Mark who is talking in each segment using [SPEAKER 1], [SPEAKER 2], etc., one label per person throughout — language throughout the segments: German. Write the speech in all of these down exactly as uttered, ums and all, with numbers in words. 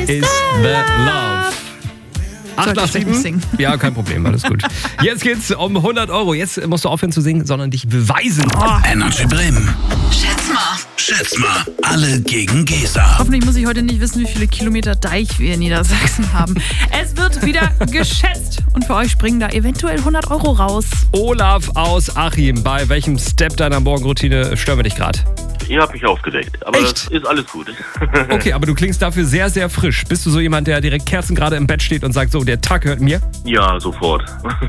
[SPEAKER 1] is the love. acht nach sieben. Ja, kein Problem, alles gut. Jetzt geht's um hundert Euro. Jetzt musst du aufhören zu singen, sondern dich beweisen.
[SPEAKER 2] Oh. Energy Bremen. Schätz mal. Schätz mal. Alle gegen Gesa.
[SPEAKER 3] Hoffentlich muss ich heute nicht wissen, wie viele Kilometer Deich wir in Niedersachsen haben. Es wird wieder geschätzt. Und für euch springen da eventuell hundert Euro raus.
[SPEAKER 1] Olaf aus Achim, bei welchem Step deiner Morgenroutine stören wir dich gerade?
[SPEAKER 4] Ihr habt mich aufgedeckt, aber
[SPEAKER 1] Echt?
[SPEAKER 4] Das ist alles gut.
[SPEAKER 1] Okay, aber du klingst dafür sehr, sehr frisch. Bist du so jemand, der direkt Kerzen gerade im Bett steht und sagt, so, der Tag gehört mir?
[SPEAKER 4] Ja, sofort.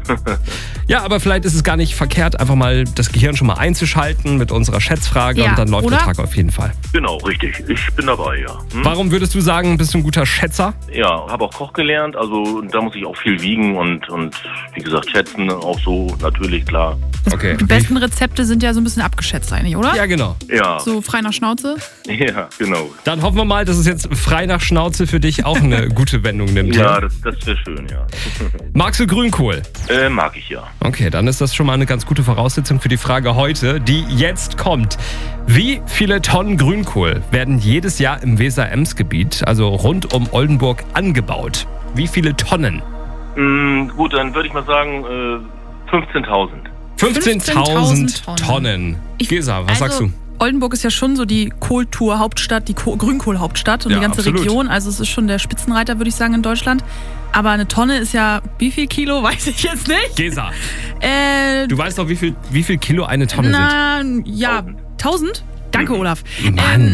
[SPEAKER 1] Ja, aber vielleicht ist es gar nicht verkehrt, einfach mal das Gehirn schon mal einzuschalten mit unserer Schätzfrage
[SPEAKER 3] Ja,
[SPEAKER 1] und dann läuft
[SPEAKER 3] oder?
[SPEAKER 1] der Tag auf jeden Fall.
[SPEAKER 4] Genau, richtig. Ich bin dabei, ja. Hm?
[SPEAKER 1] Warum würdest du sagen, bist du ein guter Schätzer?
[SPEAKER 4] Ja, habe auch Koch gelernt, also da muss ich auch viel wiegen und, und wie gesagt, schätzen auch so, natürlich, klar.
[SPEAKER 1] Okay.
[SPEAKER 3] Die besten Rezepte sind ja so ein bisschen abgeschätzt eigentlich, oder?
[SPEAKER 1] Ja, genau.
[SPEAKER 4] Ja,
[SPEAKER 3] So frei nach Schnauze.
[SPEAKER 4] ja, genau.
[SPEAKER 1] Dann hoffen wir mal, dass es jetzt frei nach Schnauze für dich auch eine gute Wendung nimmt.
[SPEAKER 4] Ja, das, das wäre schön, ja.
[SPEAKER 1] Magst du Grünkohl?
[SPEAKER 4] äh, mag ich ja.
[SPEAKER 1] Okay, dann ist das schon mal eine ganz gute Voraussetzung für die Frage heute, die jetzt kommt. Wie viele Tonnen Grünkohl werden jedes Jahr im Weser-Ems-Gebiet, also rund um Oldenburg, angebaut? Wie viele Tonnen?
[SPEAKER 4] Mm, gut, dann würde ich mal sagen, äh, fünfzehntausend.
[SPEAKER 1] fünfzehntausend
[SPEAKER 3] Tonnen.
[SPEAKER 1] Tonnen.
[SPEAKER 3] Ich-
[SPEAKER 1] Gesa, was
[SPEAKER 3] also,
[SPEAKER 1] sagst du?
[SPEAKER 3] Oldenburg ist ja schon so die Kohltour-Hauptstadt, die Koh- Grünkohl-Hauptstadt und
[SPEAKER 1] Ja,
[SPEAKER 3] die ganze
[SPEAKER 1] absolut.
[SPEAKER 3] Region. Also es ist schon der Spitzenreiter, würde ich sagen, in Deutschland. Aber eine Tonne ist ja, wie viel Kilo, weiß ich jetzt nicht.
[SPEAKER 1] Gesa,
[SPEAKER 3] Äh,
[SPEAKER 1] du weißt doch, wie viel, wie viel Kilo eine Tonne sind.
[SPEAKER 3] na, ja, tausend? Danke, Olaf.
[SPEAKER 1] Mann.
[SPEAKER 3] Ähm,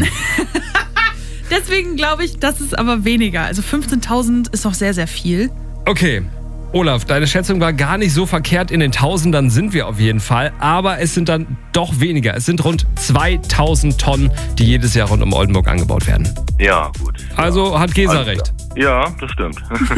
[SPEAKER 3] deswegen glaube ich, das ist aber weniger. Also fünfzehntausend ist noch sehr, sehr viel.
[SPEAKER 1] Okay, Olaf, deine Schätzung war gar nicht so verkehrt. In den Tausendern sind wir auf jeden Fall. Aber es sind dann doch weniger. Es sind rund zweitausend Tonnen, die jedes Jahr rund um Oldenburg angebaut werden.
[SPEAKER 4] Ja, gut.
[SPEAKER 1] Also hat Gesa
[SPEAKER 4] Alles
[SPEAKER 1] recht.
[SPEAKER 4] klar. Ja, das stimmt.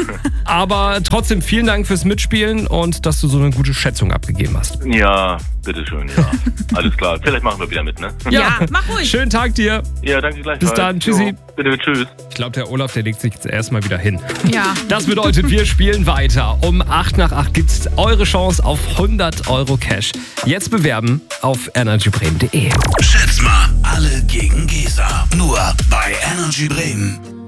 [SPEAKER 1] Aber trotzdem vielen Dank fürs Mitspielen und dass du so eine gute Schätzung abgegeben hast.
[SPEAKER 4] Ja, bitteschön, ja. Alles klar. Vielleicht machen wir wieder mit, ne?
[SPEAKER 3] Ja, mach ruhig.
[SPEAKER 1] Schönen Tag dir.
[SPEAKER 4] Ja, danke gleichfalls.
[SPEAKER 1] Bis dann. Tschüssi.
[SPEAKER 4] Jo, bitte, tschüss.
[SPEAKER 1] Ich glaube, der Olaf, der legt sich jetzt erstmal wieder hin.
[SPEAKER 3] Ja.
[SPEAKER 1] Das bedeutet, wir spielen weiter. Um acht nach acht gibt's eure Chance auf hundert Euro Cash. Jetzt bewerben auf energy bremen punkt de.
[SPEAKER 2] Schätz mal. Alle gegen Gesa. Nur bei Energy Bremen.